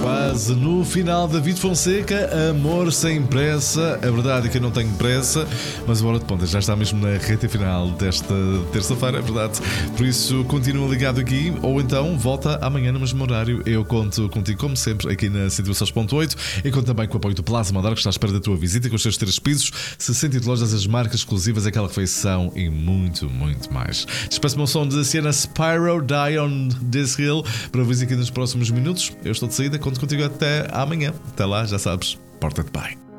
Quase no final, David Fonseca, Amor Sem Pressa. A verdade é que eu não tenho pressa, mas o Hora de Ponta já está mesmo na reta final desta terça-feira, é verdade. Por isso, continua ligado aqui, ou então volta amanhã no mesmo horário. Eu conto contigo, como sempre, aqui na 106.8 e conto também com o apoio do Plaza Madar, que está à espera da tua visita, com os seus 3 pisos, 60 lojas, as marcas exclusivas, aquela refeição e muito, muito mais. Despeço-me ao som de Sienna Spyro, Die on This Hill, para ouvir aqui nos próximos minutos. Eu estou de saída, conto contigo até amanhã. Até lá, já sabes, porta-te bem.